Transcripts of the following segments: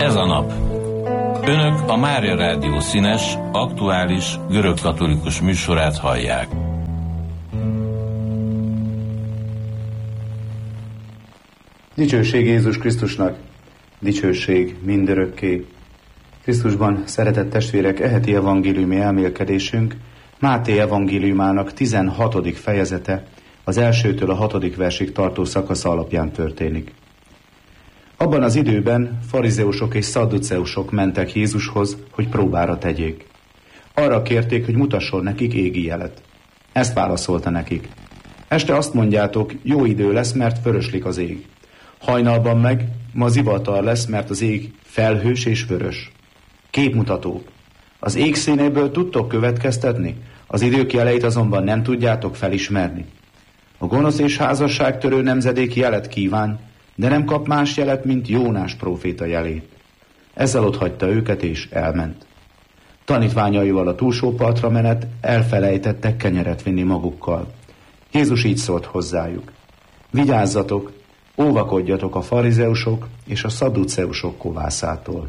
Ez a nap. Önök a Mária Rádió színes, aktuális, görögkatolikus műsorát hallják. Dicsőség Jézus Krisztusnak, dicsőség mindörökké. Krisztusban, szeretett testvérek, eheti evangéliumi elmélkedésünk Máté evangéliumának 16. fejezete, az 1-től a 6. versig tartó szakasza alapján történik. Abban az időben farizeusok és szadduceusok mentek Jézushoz, hogy próbára tegyék. Arra kérték, hogy mutasson nekik égi jelet. Ezt válaszolta nekik. Este azt mondjátok, jó idő lesz, mert vöröslik az ég. Hajnalban meg ma zivatar lesz, mert az ég felhős és vörös. Képmutatók. Az ég színéből tudtok következtetni, az idők jeleit azonban nem tudjátok felismerni. A gonosz és házasságtörő nemzedék jelet kíván, de nem kap más jelet, mint Jónás próféta jelét. Ezzel otthagyta őket és elment. Tanítványaival a túlsó partra menet elfelejtettek kenyeret vinni magukkal. Jézus így szólt hozzájuk. Vigyázzatok, óvakodjatok a farizeusok és a szadduceusok kovászától.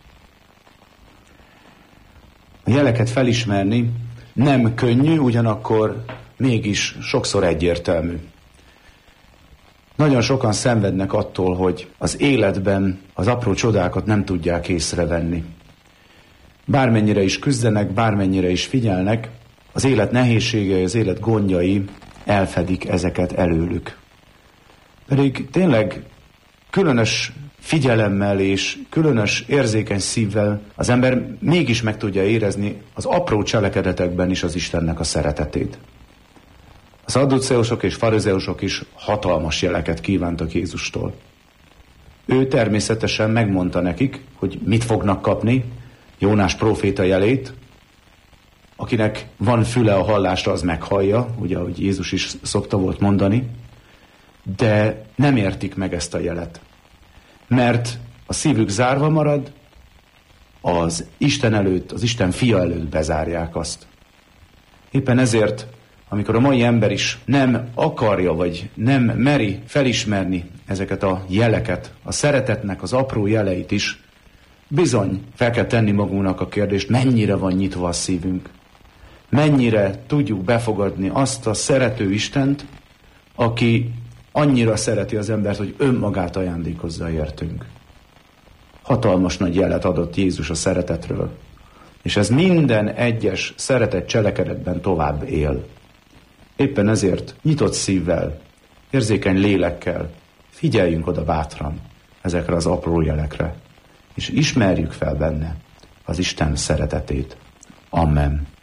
A jeleket felismerni nem könnyű, ugyanakkor mégis sokszor egyértelmű. Nagyon sokan szenvednek attól, hogy az életben az apró csodákat nem tudják észrevenni. Bármennyire is küzdenek, bármennyire is figyelnek, az élet nehézségei, az élet gondjai elfedik ezeket előlük. Pedig tényleg különös figyelemmel és különös érzékeny szívvel az ember mégis meg tudja érezni az apró cselekedetekben is az Istennek a szeretetét. A szadduceusok és farizeusok is hatalmas jeleket kívántak Jézustól. Ő természetesen megmondta nekik, hogy mit fognak kapni, Jónás próféta jelét. Akinek van füle a hallásra, az meghallja, ugye, ahogy Jézus is szokta volt mondani, de nem értik meg ezt a jelet. Mert a szívük zárva marad, az Isten előtt, az Isten fia előtt bezárják azt. Éppen ezért, amikor a mai ember is nem akarja, vagy nem meri felismerni ezeket a jeleket, a szeretetnek az apró jeleit is, bizony fel kell tenni magunknak a kérdést, mennyire van nyitva a szívünk. Mennyire tudjuk befogadni azt a szerető Istent, aki annyira szereti az embert, hogy önmagát ajándékozza értünk. Hatalmas nagy jelet adott Jézus a szeretetről, és ez minden egyes szeretett cselekedetben tovább él. Éppen ezért nyitott szívvel, érzékeny lélekkel figyeljünk oda bátran ezekre az apró jelekre, és ismerjük fel benne az Isten szeretetét. Amen.